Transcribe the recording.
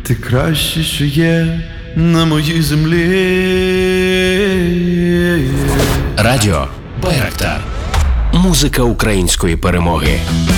ти краще, що є на моїй землі. Радіо Байрактар. Музика української перемоги.